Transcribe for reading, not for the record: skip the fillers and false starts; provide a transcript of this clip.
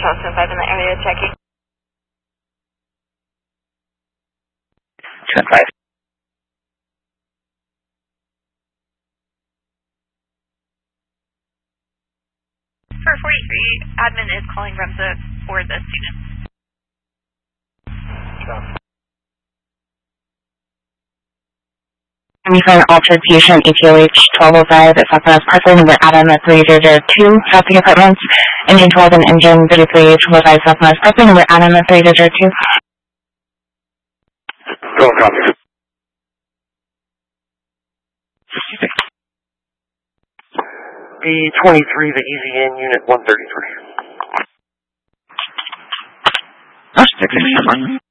Charleston 5 in the area checking. 2-5. For 43, admin is calling Remsa for the student. Anything altered patient ETOH 1205 at Southwest Parkland with Adam at 3002 Housing Apartments. Engine 12 and engine 33 1205 Southwest Parkland with Adam at 3002. Go copy. B23, the EVN unit 133. Oh, 661.